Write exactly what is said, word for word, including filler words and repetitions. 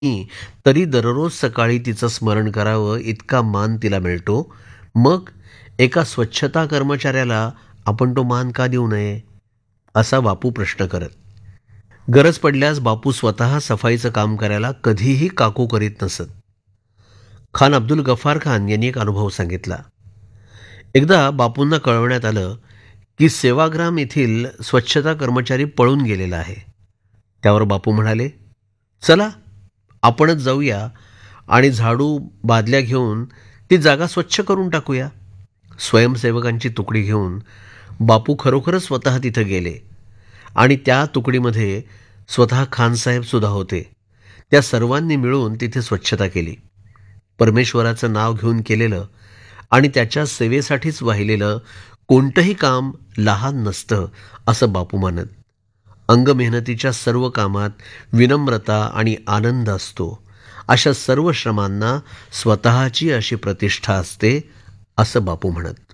नाही, तरी दररोज सकाळी तिचं स्मरण करावं इतका मान तिला मिळतो. मग एका स्वच्छता कर्मचाऱ्याला आपण तो मान का देऊ नये, असा बापू प्रश्न करत. गरज पडल्यास बापू स्वतः सफाईचं काम करायला कधीही काकू करीत नसत. खान अब्दुल गफार खान यांनी एक अनुभव सांगितला. एकदा बापूंना कळवण्यात आलं की सेवाग्राम येथील स्वच्छता कर्मचारी पळून गेलेला आहे. त्यावर बापू म्हणाले, चला आपणच जाऊया आणि झाडू बादल्या घेऊन ती जागा स्वच्छ करून टाकूया. स्वयंसेवकांची तुकडी घेऊन बापू खरोखरच स्वतः तिथे गेले आणि त्या तुकडीमध्ये स्वतः खानसाहेब सुद्धा होते. त्या सर्वांनी मिळून तिथे स्वच्छता केली. परमेश्वराचं नाव घेऊन केलेलं आणि त्याच्या सेवेसाठीच वाहिलेलं कोणतंही काम लहान नसतं, असं बापू मानत. अंगमेहनतीच्या सर्व कामात विनम्रता आणि आनंद असतो. अशा सर्व श्रमांना स्वतःची अशी प्रतिष्ठा असते, असं बापू म्हणत.